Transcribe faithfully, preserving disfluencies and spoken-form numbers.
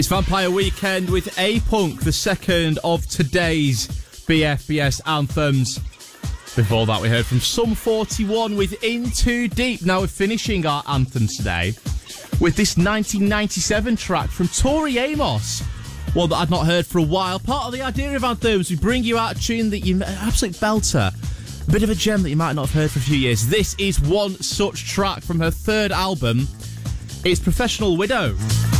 It's Vampire Weekend with A-Punk, the second of today's B F B S anthems. Before that, we heard from Sum forty-one with In Too Deep. Now we're finishing our anthems today with this nineteen ninety-seven track from Tori Amos. One that I'd not heard for a while. Part of the idea of anthems, we bring you out a tune that you... an absolute belter. A bit of a gem that you might not have heard for a few years. This is one such track from her third album. It's Professional Widow.